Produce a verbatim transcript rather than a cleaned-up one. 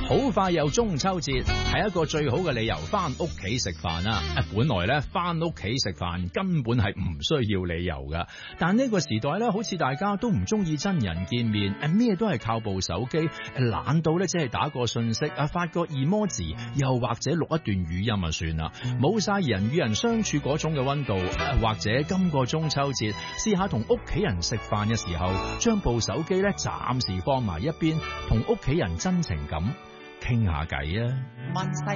好快又中秋節，係一個最好嘅理由翻屋企食飯啊！本來咧翻屋企食飯根本係唔需要理由噶，但呢個時代咧，好似大家都唔中意真人見面，誒咩都係靠部手機，懶到咧只係打個信息啊，發個 emoji，又或者錄一段語音啊算啦，冇晒人與人相處嗰種嘅溫度。或者今個中秋節試下同屋企人食飯嘅時候，將部手機咧暫時放埋一邊，同屋企人真情咁傾下偈啊！